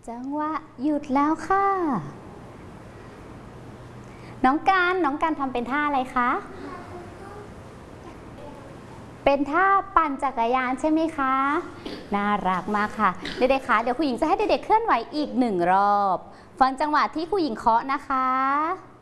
จังหวะหยุดแล้วค่ะ น้องการทำเป็นท่าอะไรคะ เป็นท่าปั่นจักรยานใช่ไหมคะ น่ารักมากค่ะ เด็กๆคะเดี๋ยวครูหญิงจะให้เด็กๆเคลื่อนไหวอีก1 รอบ ฟังจังหวะที่ครูหญิงเคาะนะคะ